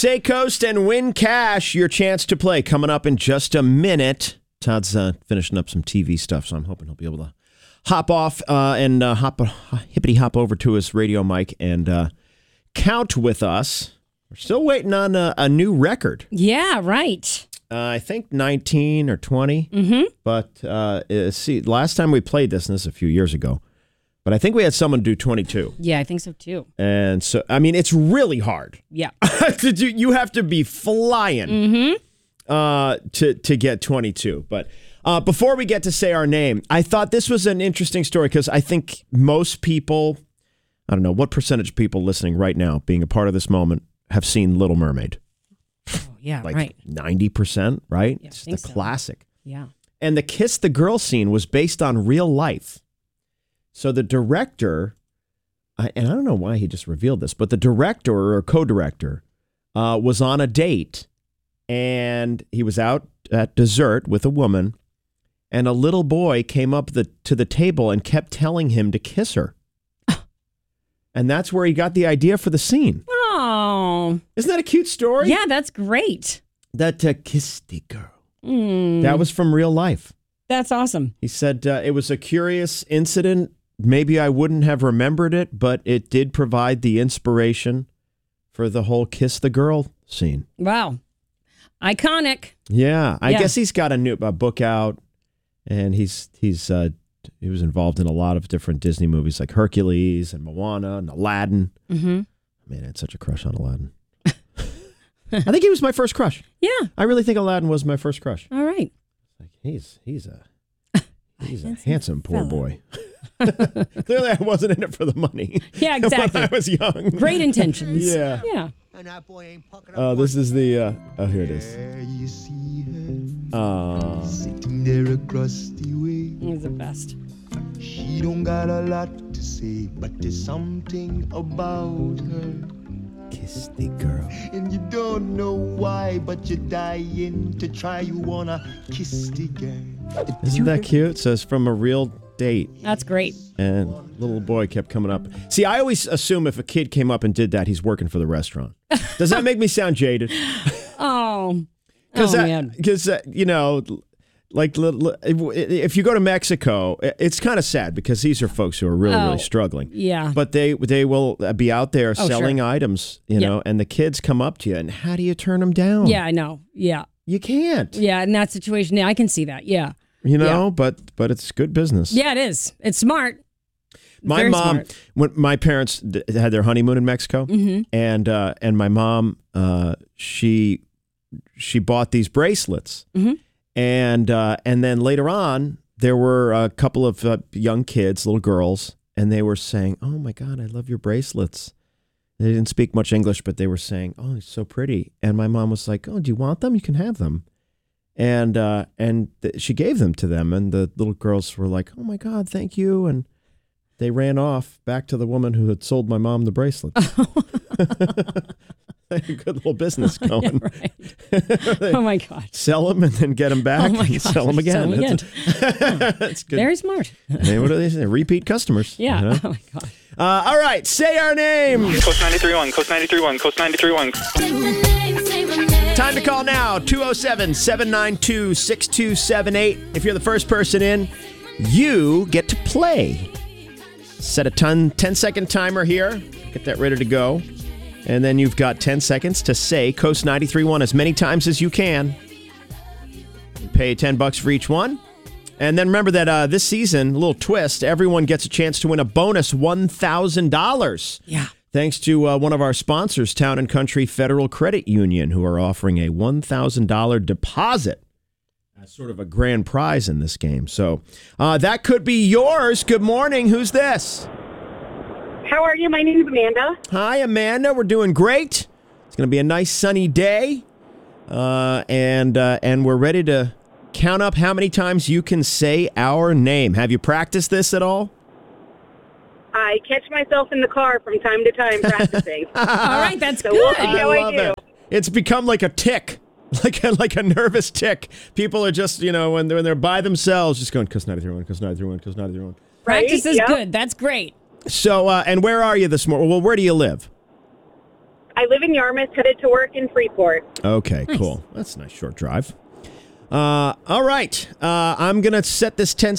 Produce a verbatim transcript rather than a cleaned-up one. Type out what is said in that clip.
Say Coast and win cash. Your chance to play coming up in just a minute. Todd's uh, finishing up some T V stuff, so I'm hoping he'll be able to hop off uh, and uh, hop hippity hop over to his radio mic and uh, count with us. We're still waiting on a, a new record. Yeah, right. Uh, I think nineteen or twenty. Mm-hmm. But uh, uh, see, last time we played this, and this is a few years ago, but I think we had someone do twenty-two. Yeah, I think so too. And so, I mean, it's really hard. Yeah. to do, you have to be flying mm-hmm. uh, to, to get twenty-two. But uh, before we get to say our name, I thought this was an interesting story because I think most people, I don't know, what percentage of people listening right now, being a part of this moment, have seen Little Mermaid? Oh, yeah, like right. ninety percent, right? Yeah, it's I the think so. classic. Yeah. And the Kiss the Girl scene was based on real life. So the director, I, and I don't know why he just revealed this, but the director or co-director uh, was on a date and he was out at dessert with a woman and a little boy came up the, to the table and kept telling him to kiss her. And that's where he got the idea for the scene. Oh. Isn't that a cute story? Yeah, that's great. That uh, Kiss the Girl. Mm. That was from real life. That's awesome. He said uh, it was a curious incident. Maybe I wouldn't have remembered it, but it did provide the inspiration for the whole Kiss the Girl scene. Wow. Iconic. Yeah. I Yeah. guess he's got a new a book out and he's he's uh, he was involved in a lot of different Disney movies like Hercules and Moana and Aladdin. Mm-hmm. Man, I had such a crush on Aladdin. I think he was my first crush. Yeah. I really think Aladdin was my first crush. All right. Like he's he's a he's a handsome poor fellow. boy. Clearly, I wasn't in it for the money. Yeah, exactly. When I was young. Great intentions. Yeah. Yeah. Oh, this is the. Uh, oh, here it is. There you see her, Uh, sitting there across the way. He's the best. She don't got a lot to say, but there's something about her. Kiss the Girl. And you don't know why, but you're dying to try. You wanna kiss the girl. Isn't that cute? It says from a real date. That's great. And little boy kept coming up. See, I always assume if a kid came up and did that, he's working for the restaurant. Does that make me sound jaded? Oh. Because, oh, man. Because, uh, you know, like if you go to Mexico, it's kind of sad because these are folks who are really, Oh, really struggling. yeah. But they they will be out there Oh, selling sure. items, you Yeah. know, and the kids come up to you. And how do you turn them down? Yeah, I know. Yeah. You can't. Yeah, in that situation, yeah, I can see that. Yeah. You know, Yeah. but but it's good business. Yeah, it is. It's smart. My Very mom, smart. when my parents th- had their honeymoon in Mexico, Mm-hmm. and uh, and my mom, uh, she she bought these bracelets, Mm-hmm. and uh, and then later on there were a couple of uh, young kids, little girls, and they were saying, "Oh my God, I love your bracelets." They didn't speak much English, but they were saying, "Oh, it's so pretty." And my mom was like, "Oh, do you want them? You can have them." And uh, and th- she gave them to them, and the little girls were like, "Oh my God, thank you!" And they ran off back to the woman who had sold my mom the bracelets. They had a good little business going. Right. They Oh, my God. sell them and then get them back Oh, my and gosh, sell them again. sell 'em again. That's, that's good. Very smart. Hey, what do they say? Repeat customers. Yeah. you know? Oh, my God. Uh, all right. Say our name. Coast ninety-three point one, Coast ninety-three point one, Coast ninety-three point one. Time to call now. two oh seven, seven nine two, six two seven eight. If you're the first person in, you get to play. Set a ton, ten second timer here. Get that ready to go. And then you've got ten seconds to say Coast ninety-three point one as many times as you can. You pay ten bucks for each one. And then remember that uh, this season, a little twist, everyone gets a chance to win a bonus one thousand dollars. Yeah. Thanks to uh, one of our sponsors, Town and Country Federal Credit Union, who are offering a one thousand dollars deposit as sort of a grand prize in this game. So uh, that could be yours. Good morning. Who's this? How are you? My name is Amanda. Hi, Amanda. We're doing great. It's going to be a nice sunny day. Uh, and uh, and we're ready to count up how many times you can say our name. Have you practiced this at all? I catch myself in the car from time to time practicing. All right, that's So good. we'll see how I love do. it. It's become like a tick, like a, like a nervous tick. People are just, you know, when they're, when they're by themselves, just going, Coast ninety-three point one, Coast ninety-three point one, Coast ninety-three point one. Practice Right? is Yep. good. That's great. So, uh, and where are you this morning? Well, where do you live? I live in Yarmouth, headed to work in Freeport. Okay, Nice. cool. That's a nice short drive. Uh, all right. Uh, I'm going to set this ten